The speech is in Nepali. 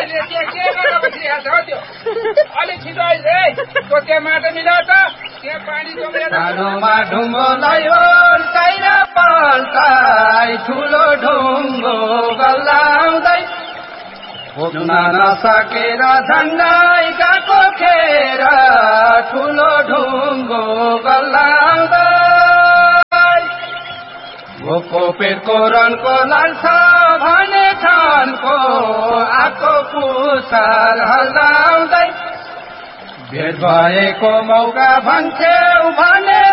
अहिले के गरेर बसिरहेको छ त्यो अलिक छिटो आइज है त्यो त्यहाँ माटो मिला त त्यहाँ पानी जमेर आडोमा ढुङ्गो लयो टाइर पल्टाइ ठुलो ढुङ्गो गल्लाउँदै पुग्न नसकेर झन्डाइ गएको खेर ठुलो ढुङ्गो गल्लाउँदै भोको पेटको रनको लान्छ भने छानको आको पुसार हल्लाउँदै भेट भएको मौका भन्छेउ भने